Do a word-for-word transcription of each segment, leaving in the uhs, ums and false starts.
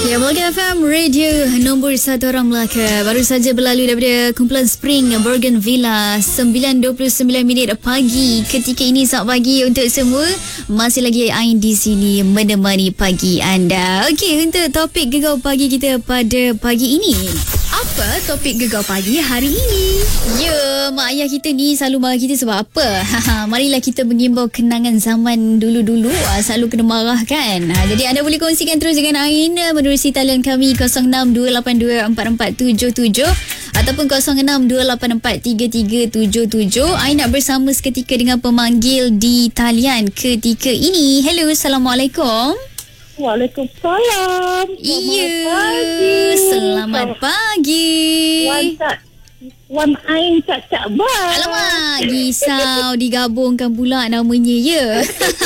Okey, Melaka F M Radio nombor satu orang Melaka. Baru saja berlalu daripada kumpulan Spring Bougainvillea sembilan dua puluh sembilan minit pagi. Ketika ini selamat pagi untuk semua. Masih lagi Ain di sini menemani pagi anda. Okey, untuk topik Gegar Pagi kita pada pagi ini. Apa topik Gegar Pagi hari ini? Ya, mak ayah kita ni selalu marah kita sebab apa? Marilah kita mengimbau kenangan zaman dulu-dulu. Selalu kena marah kan? Jadi anda boleh kongsikan terus dengan Ain menerusi talian kami kosong enam dua lapan dua empat empat tujuh tujuh ataupun kosong enam dua lapan empat tiga tiga tujuh tujuh. Ain nak bersama seketika dengan pemanggil di talian ketika ini. Hello, Assalamualaikum. Waalaikumsalam. Iya, selamat pagi. Wan Cak, Wan Ain Cak Cak Bar. Alamak, risau digabungkan pula namanya ya.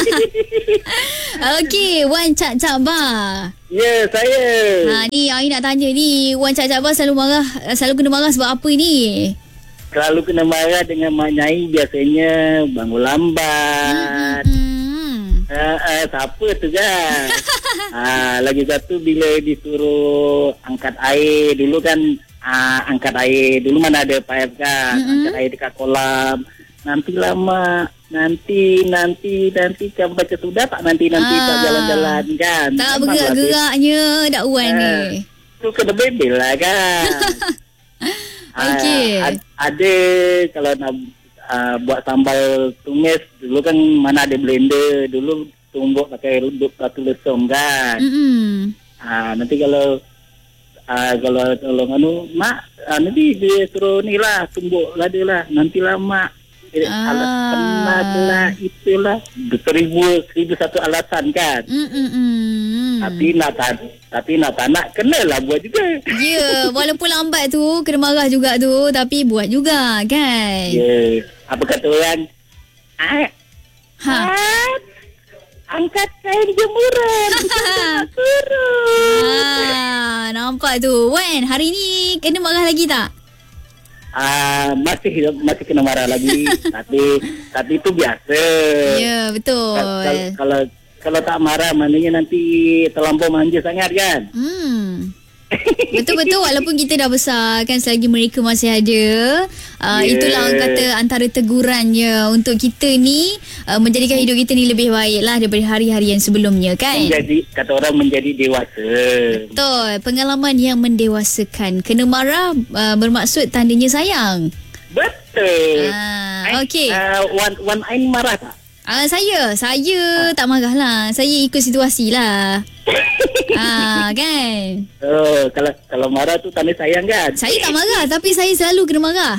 Okey, Wan Cak Cak Bar. Ya, saya. Ha, ni Ain nak tanya ni, Wan Cak Cak Bar selalu marah, selalu kena marah sebab apa ni? Selalu kena marah dengan Mak Nyai, biasanya bangun lambat. Hmm. Uh, uh, siapa tu kan? uh, lagi satu bila disuruh angkat air dulu kan, uh, angkat air dulu mana ada pipe kan, mm-hmm. angkat air dekat kolam. Nanti lama, nanti nanti nanti kan baca sudah tak nanti nanti ah. tak jalan-jalan kan? Tak bergerak-geraknya dakwan uh, ni. Tu kena bebel lah kan. Okey. uh, ad, ada kalau nak Uh, buat sambal tumis dulu kan mana ada blender, dulu tumbuk pakai ruduk batu lesung kan. Mm-hmm. Uh, nanti kalau uh, kalau tolong anu mak uh, nanti dia suruh ni lah tumbuk lada lah, nanti lah mak eh, ah. alasan lah itulah seribu seribu satu alasan kan. Mm-mm. Tapi nak tak tapi nak tak nak kenalah buat juga. Ya, yeah, walaupun lambat tu kena marah juga tu, tapi buat juga kan. Ya. Yeah. Apa kata orang? Ah, ha. Ah, angkat kain jemuran. Turun. Ah, nampak tu. Wan, hari ni kena marah lagi tak? Ah, masih masih kena marah lagi. tapi tapi itu biasa. Ya, betul. Kalau kalau kalau tak marah maknanya nanti terlampau manja sangat kan? Hmm. Betul-betul, walaupun kita dah besar kan, selagi mereka masih ada, uh, yeah. itulah orang kata antara tegurannya untuk kita ni uh, menjadikan hidup kita ni lebih baik lah daripada hari-hari yang sebelumnya kan. Menjadi, kata orang menjadi dewasa. Betul, pengalaman yang mendewasakan. Kena marah uh, bermaksud tandanya sayang. Betul. uh, Okey. uh, Wan, Wan Ain marah tak? Uh, saya Saya ha. tak marah lah. Saya ikut situasi lah. Ah, kan. Oh, kalau kalau marah tu tanda sayang kan? Saya tak marah, tapi saya selalu kena marah.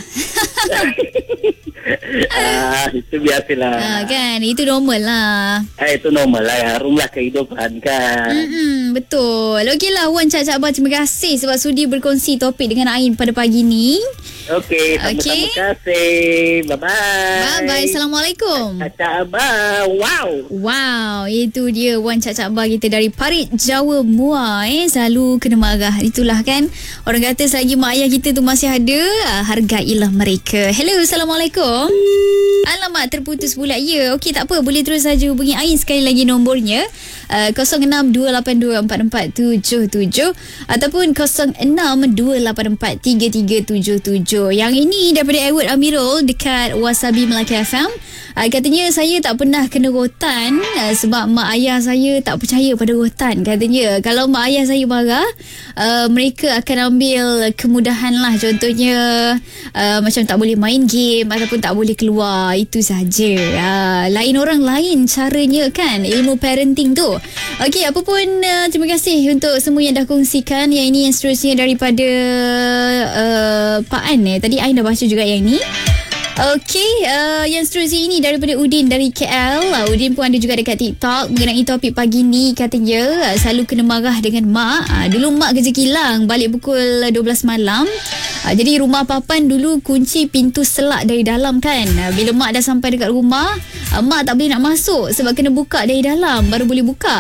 Ah, itu biasalah. Ah, kan, itu normal lah. Eh, itu normal lah, harumlah kehidupan kan. Mm-mm, betul. Okeylah Wan Cak Cak Bar, terima kasih sebab sudi berkongsi topik dengan Ain pada pagi ni. Okey, sama-sama okay. kasih. Bye-bye. Bye-bye. Assalamualaikum. Cak Cak Bar. Wow. Wow, itu dia Wan Cak Cak Bar kita dari Parit Jawa Muar. Eh, selalu kena marah. Itulah kan, orang kata selagi mak ayah kita tu masih ada, hargailah mereka. Hello, Assalamualaikum. Alamak, terputus pula. Ya, okey, tak apa. Boleh terus saja hubungi Ain sekali lagi nombornya. Uh, kosong enam dua lapan dua empat empat tujuh tujuh ataupun kosong enam dua lapan empat tiga tiga tujuh tujuh. Yang ini daripada Edward Amirul dekat Wasabi Melaka F M. Uh, katanya saya tak pernah kena rotan uh, sebab mak ayah saya tak percaya pada rotan. Katanya kalau mak ayah saya marah, uh, mereka akan ambil kemudahan lah. Contohnya uh, macam tak boleh main game ataupun tak boleh keluar. Itu saja. Uh, lain orang lain caranya kan, ilmu parenting tu. Okey, apa pun uh, terima kasih untuk semua yang dah kongsikan. Yang ini yang seterusnya daripada uh, Pak An. Eh. Tadi Ain dah baca juga yang ni. Okey, uh, yang seterusnya ini daripada Udin dari K L. Uh, Udin pun ada juga dekat TikTok mengenai topik pagi ni. Katanya uh, selalu kena marah dengan mak. Uh, dulu mak kerja kilang, balik pukul dua belas malam. Uh, jadi rumah papan dulu kunci pintu selak dari dalam kan. Uh, bila mak dah sampai dekat rumah, uh, mak tak boleh nak masuk sebab kena buka dari dalam baru boleh buka.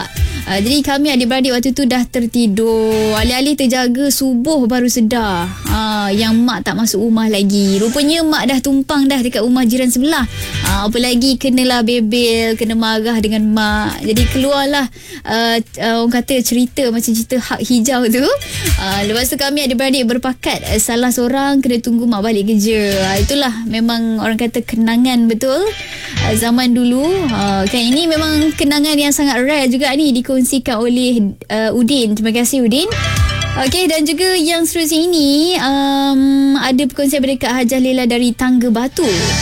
Uh, jadi kami adik-beradik waktu tu dah tertidur. Alih-alih terjaga subuh baru sedar uh, yang mak tak masuk rumah lagi. Rupanya mak dah tumpang dah dekat rumah jiran sebelah. Uh, apa lagi kenalah bebel, kena marah dengan mak. Jadi keluarlah uh, uh, orang kata cerita macam cerita hak hijau tu. Uh, lepas tu kami adik-beradik berpakat uh, salah seorang kena tunggu mak balik kerja. Uh, itulah memang orang kata kenangan betul uh, zaman dulu. Uh, kan ini memang kenangan yang sangat rare juga ni dikongsikan oleh uh, Udin. Terima kasih Udin. Okey, dan juga yang seterusnya ini um, ada perkongsian daripada Kak Hajah Lela dari Tangga Batu.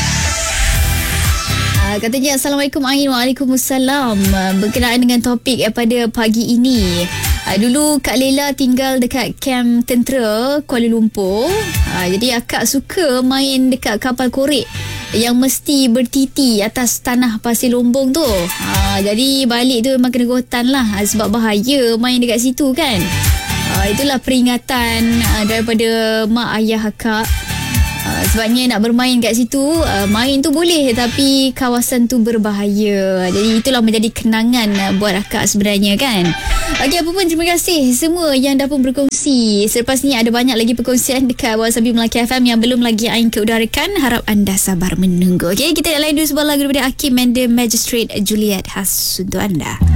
Uh, katanya Assalamualaikum Ain. Waalaikumsalam. Uh, berkenaan dengan topik uh, pada pagi ini. Uh, dulu Kak Lela tinggal dekat kamp tentera Kuala Lumpur. Uh, jadi akak suka main dekat kapal korek yang mesti bertiti atas tanah pasir lombong tu. Ha, jadi balik tu memang kena gotan lah sebab bahaya main dekat situ kan. Ha, itulah peringatan uh, daripada mak ayah akak. Uh, sebabnya nak bermain kat situ, uh, main tu boleh tapi kawasan tu berbahaya. Jadi itulah menjadi kenangan uh, buat akak sebenarnya kan. Okey, apa pun terima kasih semua yang dah pun berkongsi. Selepas ni ada banyak lagi perkongsian dekat Wasabi Melaka F M yang belum lagi Ain keudarakan. Harap anda sabar menunggu. Okey, kita nak lain dulu sebuah lagu daripada Hakim and the Magistrate Juliet khas untuk anda.